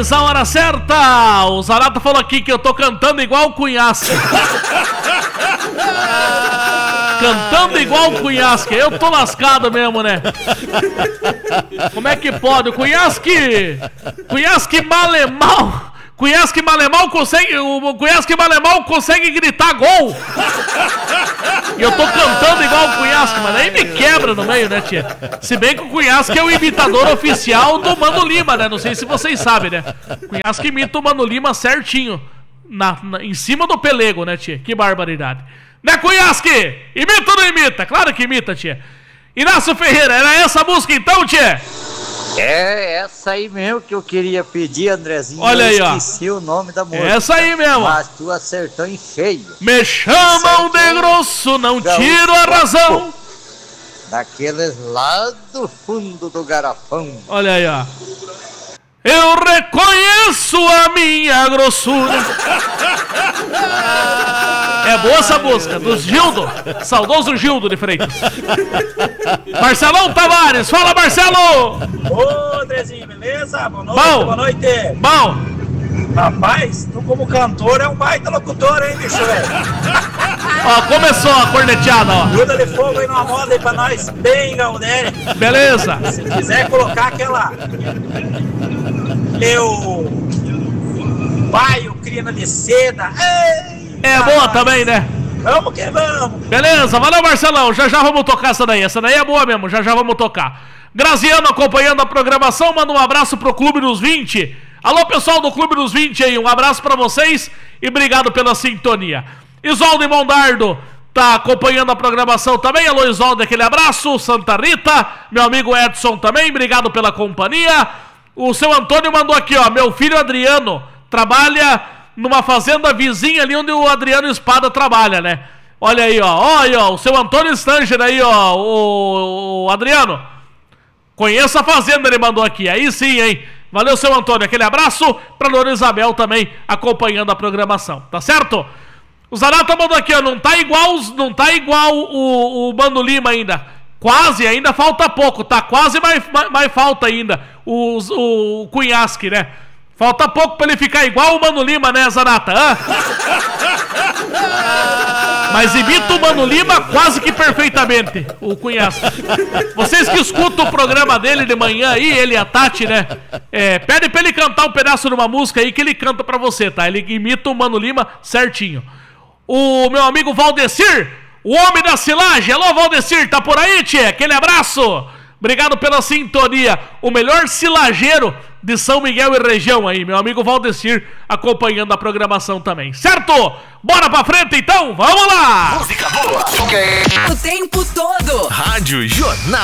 10, a hora certa. O Zarata falou aqui que eu tô cantando igual o Cunhasque. Cantando igual o Cunhasque. Eu tô lascado mesmo, né? Como é que pode? O Cunhasque Malemal. Cunhasque Malemal consegue. O Cunhasque Malemal consegue gritar gol. E eu tô cantando igual o Cunhasque, mas aí me quebra no meio, né, tia? Se bem que o Cunhasque é o imitador oficial do Mano Lima, né? Não sei se vocês sabem, né? O Cunhasque imita o Mano Lima certinho. Em cima do pelego, né, tia? Que barbaridade. Né, Cunhasque? Imita ou não imita? Claro que imita, tia. Inácio Ferreira, era essa música então, tia? É essa aí mesmo que eu queria pedir, Andrezinho. Olha aí, ó. Esqueci o nome da música. Essa aí mesmo. Mas tu acertou em cheio. Me chamam de grosso, não tiro a razão. Daqueles lá do fundo do garrafão. Olha aí, ó. Eu reconheço a minha grossura. É boa essa música, do Gildo. Saudoso Gildo de Freitas. Marcelão Tavares, fala, Marcelo. Ô, Andrezinho, beleza? Boa noite, Bom. boa noite. Bom. Rapaz, tu como cantor é um baita locutor, hein, bicho, velho? Ó, começou a corneteada, ó. Ajuda de fogo aí numa moda aí pra nós, bem, Galdéria. Beleza. Se quiser colocar aquela... Meu... Baio, crina de seda. Ei, é boa também, né? Vamos que vamos. Beleza, valeu, Marcelão. Já vamos tocar essa daí. Essa daí é boa mesmo, já vamos tocar. Graziano acompanhando a programação, manda um abraço pro Clube dos 20. Alô, pessoal do Clube dos 20 aí, um abraço pra vocês e obrigado pela sintonia. Isoldo e Mondardo tá acompanhando a programação também. Alô, Isoldo, aquele abraço. Santa Rita, meu amigo Edson também, obrigado pela companhia. O seu Antônio mandou aqui, ó, meu filho Adriano trabalha numa fazenda vizinha ali onde o Adriano Espada trabalha, né? Olha aí, ó, olha, ó, o seu Antônio Stanger aí, ó, o Adriano. Conheço a fazenda, ele mandou aqui, aí sim, hein? Valeu, seu Antônio, aquele abraço pra Dona Isabel também acompanhando a programação, tá certo? O Zarata mandou aqui, ó, não tá igual o Mano Lima ainda. Quase, ainda falta pouco, tá? Quase, mas falta ainda o Cunhasque, né? Falta pouco pra ele ficar igual o Mano Lima, né, Zarata? Mas imita o Mano Lima quase que perfeitamente, o Cunhasque. Vocês que escutam o programa dele de manhã aí, ele e a Tati, né? Pede pra ele cantar um pedaço de uma música aí que ele canta pra você, tá? Ele imita o Mano Lima certinho. O meu amigo Valdecir, o homem da silagem. Alô, Valdecir, tá por aí, tchê? Aquele abraço. Obrigado pela sintonia. O melhor silageiro de São Miguel e região aí, meu amigo Valdecir, acompanhando a programação também. Certo? Bora pra frente, então? Vamos lá! Música boa. O tempo todo. Rádio Jornal.